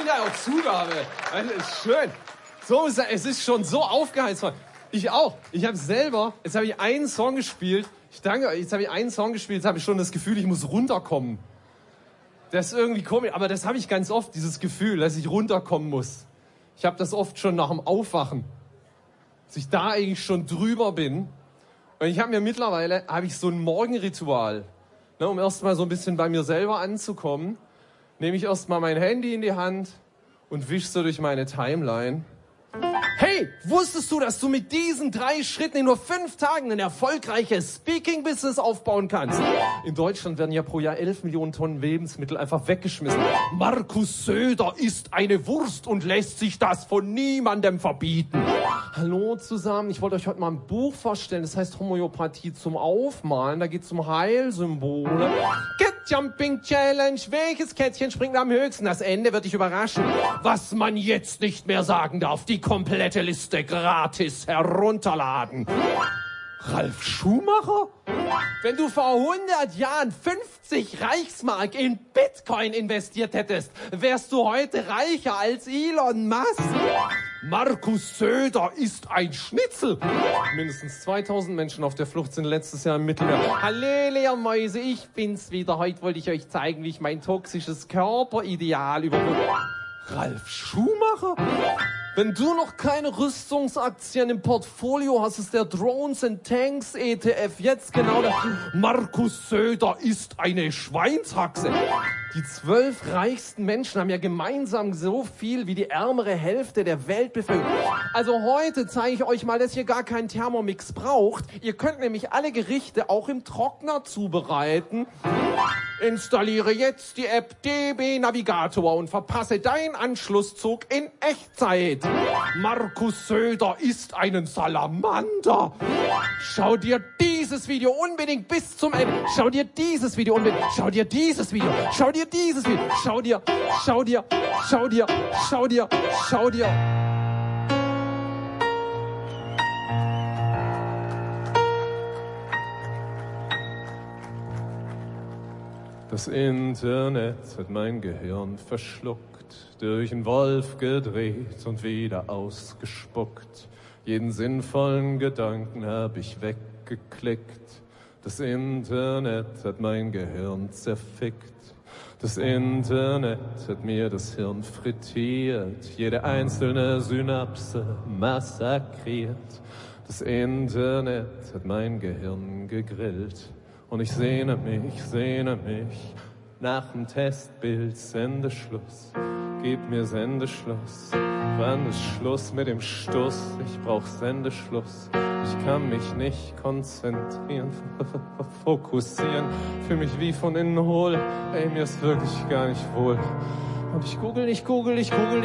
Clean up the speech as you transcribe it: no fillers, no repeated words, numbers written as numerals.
ja auch Zugabe. Das ist schön. So ist es ist schon so aufgeheizt worden. Ich auch. Ich habe selber, jetzt habe ich einen Song gespielt. Ich danke euch, jetzt habe ich einen Song gespielt, jetzt habe ich schon das Gefühl, ich muss runterkommen. Das ist irgendwie komisch, aber das habe ich ganz oft, dieses Gefühl, dass ich runterkommen muss. Ich habe das oft schon nach dem Aufwachen, dass ich da eigentlich schon drüber bin. Und ich habe mir mittlerweile, so ein Morgenritual, ne, um erst mal so ein bisschen bei mir selber anzukommen, nehme ich erst mal mein Handy in die Hand und wisch so durch meine Timeline. Hey, wusstest du, dass du mit diesen 3 Schritten in nur 5 Tagen ein erfolgreiches Speaking-Business aufbauen kannst? In Deutschland werden ja pro Jahr 11 Millionen Tonnen Lebensmittel einfach weggeschmissen. Markus Söder isst eine Wurst und lässt sich das von niemandem verbieten. Hallo zusammen, ich wollte euch heute mal ein Buch vorstellen, das heißt Homöopathie zum Aufmalen. Da geht es um Heilsymbole. Cat Jumping Challenge, welches Kätzchen springt am höchsten? Das Ende wird dich überraschen. Was man jetzt nicht mehr sagen darf, die komplette Liste gratis herunterladen. Ralf Schumacher? Wenn du vor 100 Jahren 50 Reichsmark in Bitcoin investiert hättest, wärst du heute reicher als Elon Musk. Markus Söder ist ein Schnitzel. Mindestens 2000 Menschen auf der Flucht sind letztes Jahr im Mittelmeer. Halleluja, Mäuse, ich bin's wieder. Heute wollte ich euch zeigen, wie ich mein toxisches Körperideal überwinde. Ralf Schumacher? Wenn du noch keine Rüstungsaktien im Portfolio hast, ist der Drones and Tanks ETF jetzt genau der. Markus Söder ist eine Schweinshaxe. Die 12 reichsten Menschen haben ja gemeinsam so viel wie die ärmere Hälfte der Weltbevölkerung. Also heute zeige ich euch mal, dass ihr gar keinen Thermomix braucht. Ihr könnt nämlich alle Gerichte auch im Trockner zubereiten. Installiere jetzt die App DB Navigator und verpasse deinen Anschlusszug in Echtzeit. Markus Söder ist einen Salamander. Schau dir dieses Video unbedingt bis zum Ende. Schau dir dieses Video unbedingt. Schau dir dieses Video. Schau dir dieses Video. Schau dir. Das Internet hat mein Gehirn verschluckt, durch einen Wolf gedreht und wieder ausgespuckt. Jeden sinnvollen Gedanken hab ich weggeklickt. Das Internet hat mein Gehirn zerfickt. Das Internet hat mir das Hirn frittiert, jede einzelne Synapse massakriert. Das Internet hat mein Gehirn gegrillt. Und ich sehne mich nach dem Testbild. Sendeschluss, gib mir Sendeschluss. Wann ist Schluss mit dem Stuss? Ich brauch Sendeschluss. Ich kann mich nicht konzentrieren, fokussieren. Fühl mich wie von innen hohl. Ey, mir ist wirklich gar nicht wohl. Und ich google.